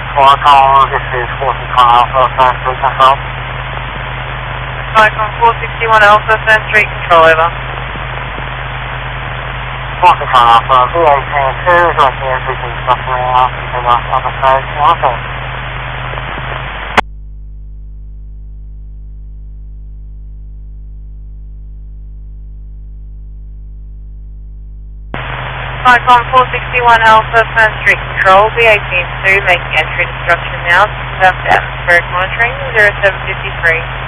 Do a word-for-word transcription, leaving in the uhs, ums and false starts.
Flycon, this is four six one Alpha, Fan Street Control. Flycon four six one Alpha, Fan Street Control, over. four six one Alpha, V eighteen two, directing entry to Suffering Alpha, to the other side, Alpha. Flycon four six one Alpha, Fan Street Control, V eighteen two, making entry instruction now to conduct atmospheric monitoring, zero seven five three.